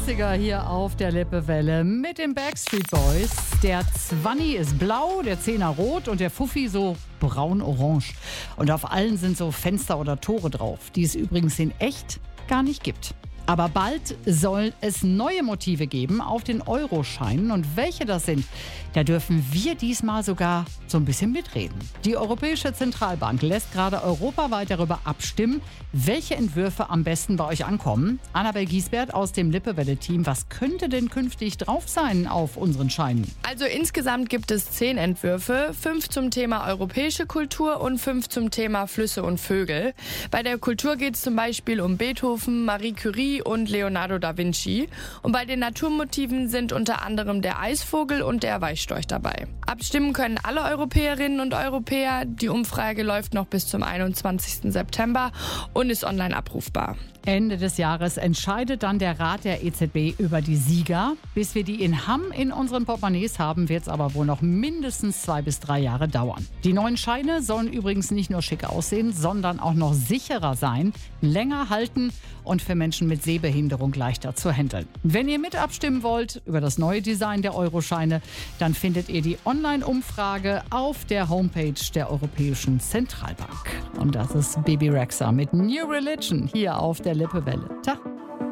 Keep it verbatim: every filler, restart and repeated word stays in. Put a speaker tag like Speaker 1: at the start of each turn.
Speaker 1: neunziger hier auf der Lippewelle mit den Backstreet Boys. Der Zwanni ist blau, der Zehner rot und der Fuffi so braun-orange. Und auf allen sind so Fenster oder Tore drauf, die es übrigens in echt gar nicht gibt. Aber bald soll es neue Motive geben auf den Euroscheinen. Und welche das sind, da dürfen wir diesmal sogar so ein bisschen mitreden. Die Europäische Zentralbank lässt gerade europaweit darüber abstimmen, welche Entwürfe am besten bei euch ankommen. Annabel Giesbert aus dem Lippewelle-Team, was könnte denn künftig drauf sein auf unseren Scheinen?
Speaker 2: Also insgesamt gibt es zehn Entwürfe, fünf zum Thema europäische Kultur und fünf zum Thema Flüsse und Vögel. Bei der Kultur geht es zum Beispiel um Beethoven, Marie Curie und Leonardo da Vinci. Und bei den Naturmotiven sind unter anderem der Eisvogel und der Weißstorch dabei. Abstimmen können alle Europäerinnen und Europäer. Die Umfrage läuft noch bis zum einundzwanzigsten September und ist online abrufbar.
Speaker 1: Ende des Jahres entscheidet dann der Rat der E Z B über die Sieger. Bis wir die in Hamm in unseren Portemonnaies haben, wird es aber wohl noch mindestens zwei bis drei Jahre dauern. Die neuen Scheine sollen übrigens nicht nur schick aussehen, sondern auch noch sicherer sein, länger halten und für Menschen mit Sehbehinderung leichter zu handeln. Wenn ihr mit abstimmen wollt über das neue Design der Euroscheine, dann findet ihr die Online-Umfrage auf der Homepage der Europäischen Zentralbank. Und das ist Bebe Rexha mit New Religion hier auf der Lippewelle. Tag.